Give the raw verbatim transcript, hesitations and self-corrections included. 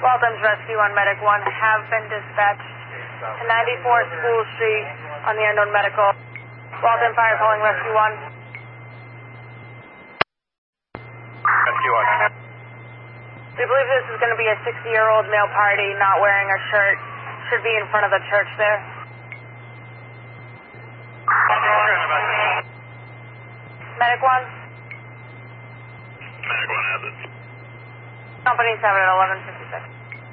Waltham's Rescue one, Medic one have been dispatched to ninety-four School Street on the unknown medical. Waltham Fire calling Rescue one. Rescue one. We believe this is going to be a sixty-year-old male party not wearing a shirt. Should be in front of the church there. Medic one. Medic one has it. Company seven at eleven fifty-six.